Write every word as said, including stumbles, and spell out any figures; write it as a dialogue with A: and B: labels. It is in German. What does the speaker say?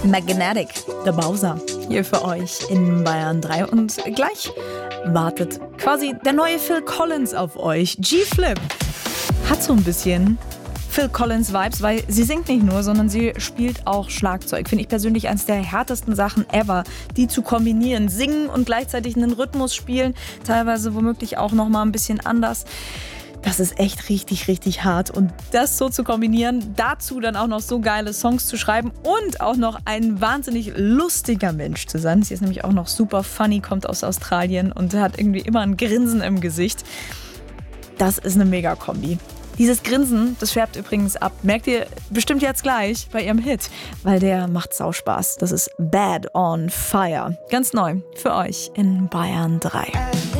A: Magnetic, der Bowser, hier für euch in Bayern drei. Und gleich wartet quasi der neue Phil Collins auf euch. G-Flip hat so ein bisschen Phil Collins Vibes, weil sie singt nicht nur, sondern sie spielt auch Schlagzeug. Finde ich persönlich eines der härtesten Sachen ever, die zu kombinieren. Singen und gleichzeitig einen Rhythmus spielen, teilweise womöglich auch noch mal ein bisschen anders. Das ist echt richtig, richtig hart. Und das so zu kombinieren, dazu dann auch noch so geile Songs zu schreiben und auch noch ein wahnsinnig lustiger Mensch zu sein. Sie ist nämlich auch noch super funny, kommt aus Australien und hat irgendwie immer ein Grinsen im Gesicht. Das ist eine Mega-Kombi. Dieses Grinsen, das färbt übrigens ab. Merkt ihr bestimmt jetzt gleich bei ihrem Hit, weil der macht Sauspaß. Das ist Bad on Fire. Ganz neu für euch in Bayern drei.